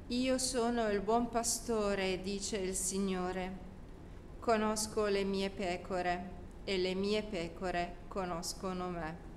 Io sono il buon pastore, dice il Signore. Conosco le mie pecore e le mie pecore conoscono me.